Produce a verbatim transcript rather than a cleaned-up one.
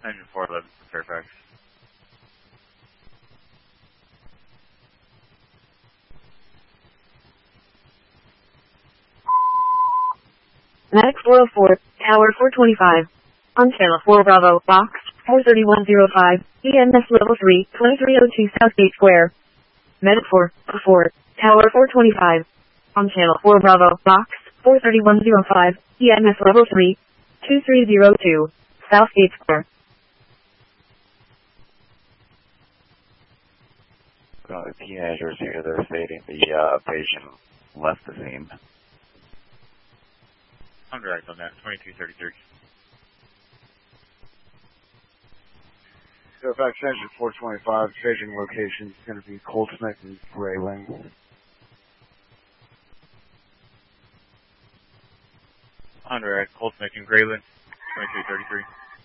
Engine four eleven for Fairfax. Medic four oh four, Tower four twenty-five. On channel four Bravo, box four three one zero five, E M S level three, twenty-three oh two Southgate Square. Medic four oh four, Tower four twenty-five. On channel four Bravo, box four three one zero five, E M S level three, two three zero two, Southgate Square. Uh, the teenagers here, they're stating the uh, patient left the scene. I'm direct on that, twenty-two thirty-three. Fairfax Engine four twenty-five, staging location is going to be Coldsmith and Grayling. I'm direct, Coltsmith and Grayling, twenty-two thirty-three.